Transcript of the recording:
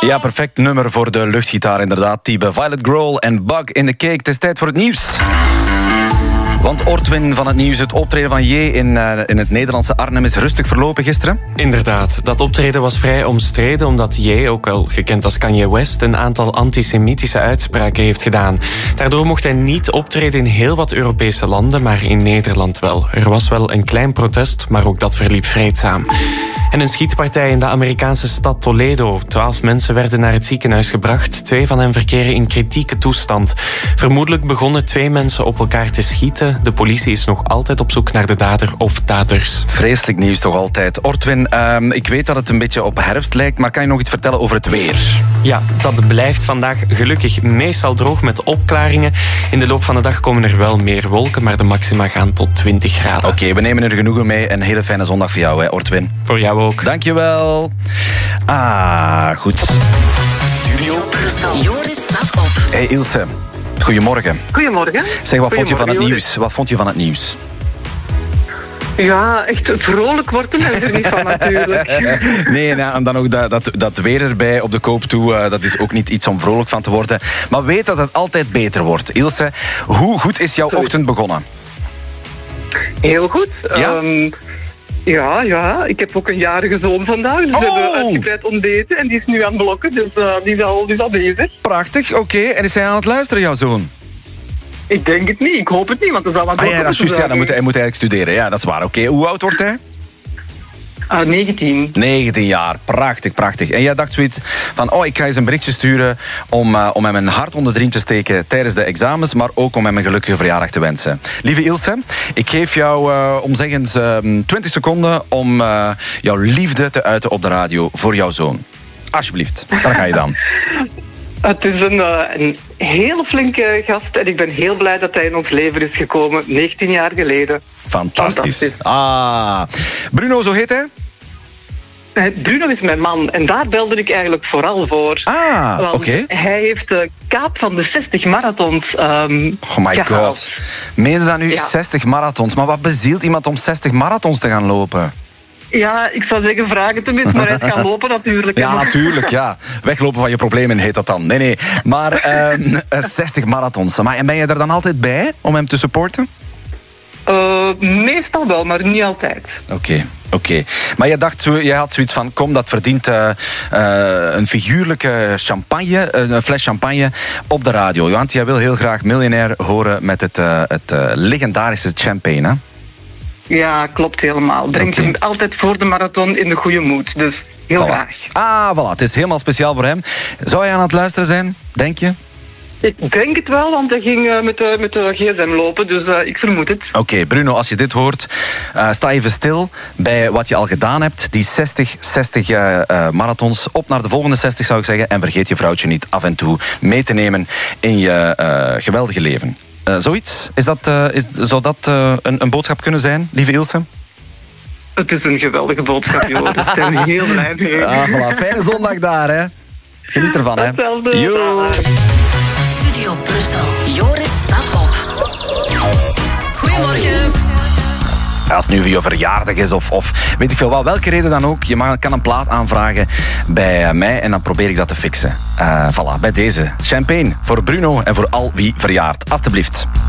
Ja, perfect nummer voor de luchtgitaar inderdaad. Type Violet Grohl en Bug in the Cake. Het is tijd voor het nieuws. Want Ortwin van het nieuws, het optreden van J in het Nederlandse Arnhem is rustig verlopen gisteren. Inderdaad, dat optreden was vrij omstreden omdat J, ook wel gekend als Kanye West, een aantal antisemitische uitspraken heeft gedaan. Daardoor mocht hij niet optreden in heel wat Europese landen, maar in Nederland wel. Er was wel een klein protest, maar ook dat verliep vreedzaam. En een schietpartij in de Amerikaanse stad Toledo. 12 mensen werden naar het ziekenhuis gebracht. 2 van hen verkeren in kritieke toestand. Vermoedelijk begonnen 2 mensen op elkaar te schieten. De politie is nog altijd op zoek naar de dader of daders. Vreselijk nieuws toch altijd. Ortwin, ik weet dat het een beetje op herfst lijkt, maar kan je nog iets vertellen over het weer? Ja, dat blijft vandaag gelukkig meestal droog met opklaringen. In de loop van de dag komen er wel meer wolken, maar de maxima gaan tot 20 graden. Oké, we nemen er genoegen mee. Een hele fijne zondag voor jou, hè, Ortwin. Voor jou ook. Dankjewel. Goed. Studio Brussel. Joris staat op. Hey Ilse, goedemorgen. Goedemorgen. Zeg, wat vond je van het Joris. nieuws? Wat vond je van het nieuws? Ja, echt vrolijk worden is er niet van natuurlijk. Nee, en dan ook dat weer erbij op de koop toe, dat is ook niet iets om vrolijk van te worden. Maar weet dat het altijd beter wordt. Ilse, hoe goed is jouw ochtend begonnen? Heel goed. Ja? Ja, ik heb ook een jarige zoon vandaag. Dus we hebben uitgebreid ontbeten en die is nu aan het blokken. Dus die is al bezig. Prachtig, oké. En is hij aan het luisteren, jouw zoon? Ik denk het niet. Ik hoop het niet, want dat is al aan het Ja, dat is juist. Ja, hij moet eigenlijk studeren. Ja, dat is waar. Oké, hoe oud wordt hij? 19. 19 jaar. Prachtig. En jij dacht zoiets van, ik ga eens een berichtje sturen om hem een hart onder de riem te steken tijdens de examens, maar ook om hem een gelukkige verjaardag te wensen. Lieve Ilse, ik geef jou om zeggens 20 seconden om jouw liefde te uiten op de radio voor jouw zoon. Alsjeblieft, daar ga je dan. Het is een hele flinke gast en ik ben heel blij dat hij in ons leven is gekomen 19 jaar geleden. Fantastisch. Bruno, zo heet hij? Bruno is mijn man en daar belde ik eigenlijk vooral voor. Oké. Hij heeft de kaap van de 60 marathons Oh my gehaald. god. Meen je dat nu? Ja. 60 marathons. Maar wat bezielt iemand om 60 marathons te gaan lopen? Ja, ik zou zeggen vragen tenminste, maar hij gaat lopen natuurlijk. Ja, natuurlijk, ja. Weglopen van je problemen heet dat dan. Nee. Maar 60 marathons. En ben je er dan altijd bij om hem te supporten? Meestal wel, maar niet altijd. Oké. Maar je had zoiets van, kom, dat verdient een figuurlijke champagne, een fles champagne op de radio. Want jij wil heel graag Miljonair horen met het legendarische champagne, hè? Ja, klopt helemaal. Brengt hem altijd voor de marathon in de goede moed. Dus heel graag. Voilà. Het is helemaal speciaal voor hem. Zou hij aan het luisteren zijn, denk je? Ik denk het wel, want hij ging met de gsm lopen, dus ik vermoed het. Oké, Bruno, als je dit hoort, sta even stil bij wat je al gedaan hebt. Die 60 marathons, op naar de volgende 60 zou ik zeggen. En vergeet je vrouwtje niet af en toe mee te nemen in je geweldige leven. Zoiets? Zou dat een boodschap kunnen zijn, lieve Ilse? Het is een geweldige boodschap, Joris. Ik ben heel blij mee. Voilà. Fijne zondag daar, hè. Geniet ervan, hè. Hetzelfde. Yo. Studio Brussel. Joris staat op. Goedemorgen. Als het nu voor je verjaardag is of weet ik veel wat, welke reden dan ook, je kan een plaat aanvragen bij mij en dan probeer ik dat te fixen. Voilà, bij deze. Champagne voor Bruno en voor al wie verjaart. Alsjeblieft.